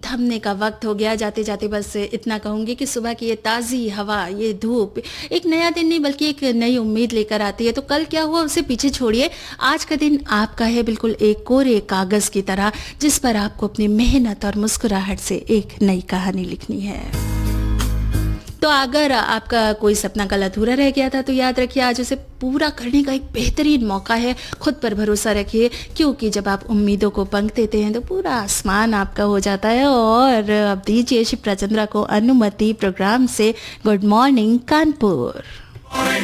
थमने का वक्त हो गया। जाते जाते बस इतना कहूँगी कि सुबह की ये ताज़ी हवा, ये धूप एक नया दिन नहीं बल्कि एक नई उम्मीद लेकर आती है। तो कल क्या हुआ उसे पीछे छोड़िए, आज का दिन आपका है बिल्कुल एक कोरे कागज़ की तरह, जिस पर आपको अपनी मेहनत और मुस्कुराहट से एक नई कहानी लिखनी है। तो अगर आपका कोई सपना कल अधूरा रह गया था तो याद रखिए आज उसे पूरा करने का एक बेहतरीन मौका है। खुद पर भरोसा रखिए, क्योंकि जब आप उम्मीदों को पंख देते हैं तो पूरा आसमान आपका हो जाता है। और अब दीजिए शिप्रा चंद्रा को अनुमति प्रोग्राम से गुड मॉर्निंग कानपुर।